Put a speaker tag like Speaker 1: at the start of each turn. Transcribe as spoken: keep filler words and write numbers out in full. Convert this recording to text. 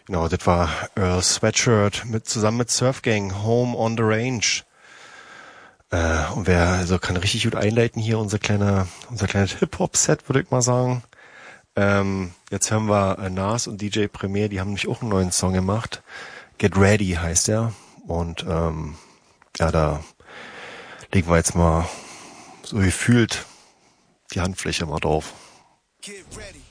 Speaker 1: Genau, das war Earl Sweatshirt mit, zusammen mit Surf Gang, Home on the Range. Äh, und wer also kann richtig gut einleiten hier unser kleiner, unser kleines Hip-Hop-Set, würde ich mal sagen. Ähm, jetzt hören wir äh, Nas und D J Premier, die haben nämlich auch einen neuen Song gemacht. Get Ready heißt der. Und ähm, ja, da legen wir jetzt mal so gefühlt die Handfläche mal drauf.
Speaker 2: Get ready.